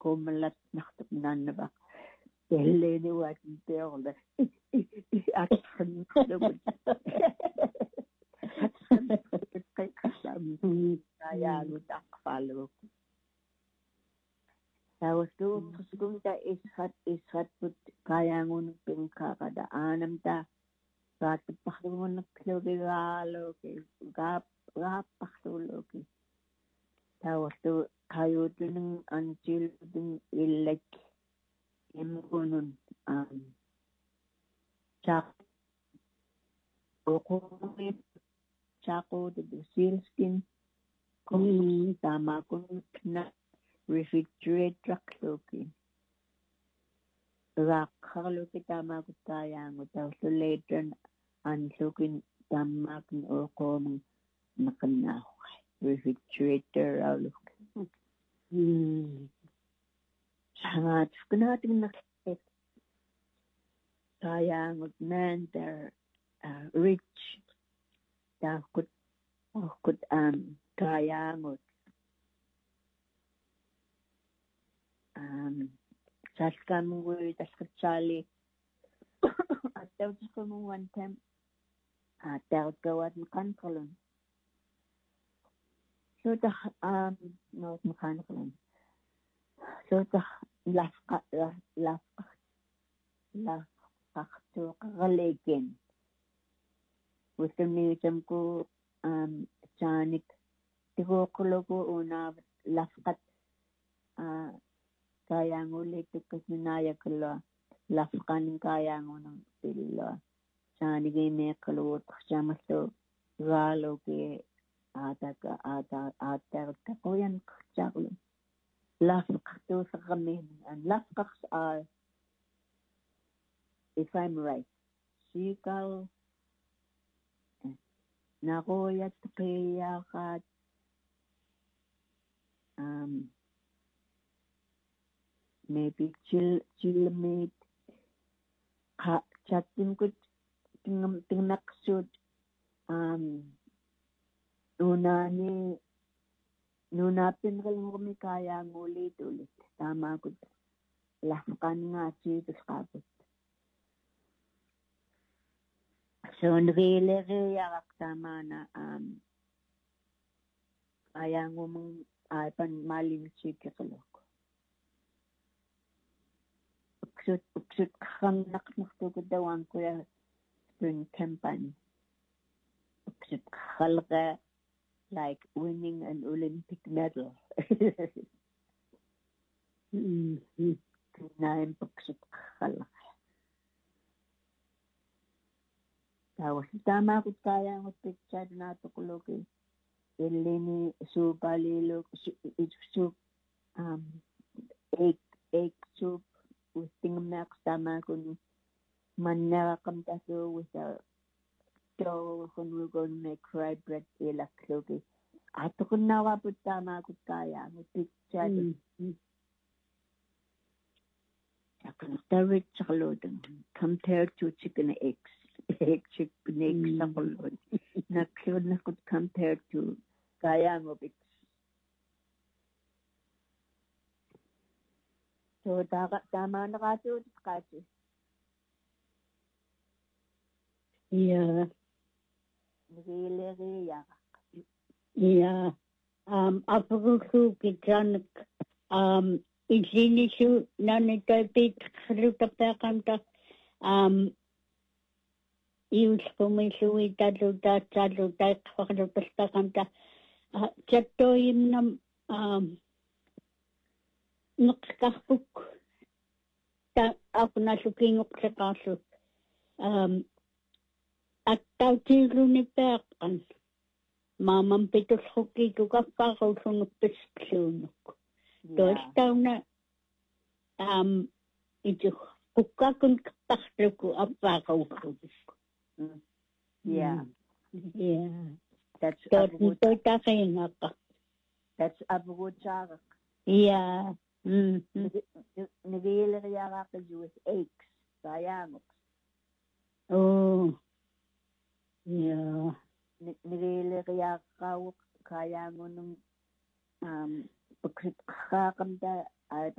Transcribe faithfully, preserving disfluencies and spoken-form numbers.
kummalat nartuqnaannava яллэни уатин теорла атханнэрнугут атханнэрнугут аяагут аққаалугу тауастууппусгумта исхат исхатпут каяангунук пинкаақата аанамта рааттаппарлугуннерклугигаалууки гаап гааппарлуулууки тауасту каюутунун антилутун иллак имгунун ам чак окуми чакууту силскин кум тамакунна refrigerator-клуки рааққарлуки таамаакуттааyaangu тауссуллеиттан анлукин таамаакун оокоомун нақаннаахуай refrigerator аулук м санаат скнаатигнарлээ тааyaangu нантер rich таакут оккут ам тааyaangu um salkamungui talqitsaali attautisqumun one time аттаартгаваат меқанқарлун сота um нот меқанқарлун сота лафқа лафқа лафқартуоқараликен уттамниутамку um сааник тигооққулугу унаават лафқат а каяангулиттуккасунааяклуа лафқанин каяангунун пиллуа саанигимеэккалуут чамаллу гаалуки аатака аата ааттаарта коян кчарлу лафқартуусаққаммин ан лафқарс are if I'm right seagull нароят пияақат um maybe chill chill meat ha chatin kut tingam tingnaksud um nunani nunapin kalungumi kaya ngulit ulit tama kut lafkan nga chitus kaput so nrile riyak tama na um kaya ngumang apan maling chikikalo Uksut uksut khannak naktukud dawan kuya spring campaign. Uksut khalga like winning an Olympic medal. Mm-hmm. Naim uksut khalga. Tawas tama kut kaya ngut picture na tukuluki. Ilini supalilo soup um egg egg soup. With tingnak tama kun mannarakam taso with a dough when we're going to make fried bread ilaklogi. Ato kun nawaput tama kut kaya mo picture. Akan tarik chakalodon compared to chicken eggs. Egg chicken eggs chakalod. Naklod na kut compared to kaya mo picture. So daga tama nakatut kati. Yeah. Really yeah. Yeah. Um apuku kitchanak um ijinishu nanitapit khrukapakamta um ius komisui taluta taluta khrukapakamta chattoyimnam um nukakpuk ta ako nasukinguksakasu um at tawtiruni pekan mamam pitos hoki kukapakausunuk pisksunuk tois tauna um itu pukakun kapakluku apakausunuk yeah yeah that's abugut that's abugut yeah mm nagiliriyaga ka with eggs sayangok oh yeah nagiliriyaga ka kaya mo nung um pagkakamda ay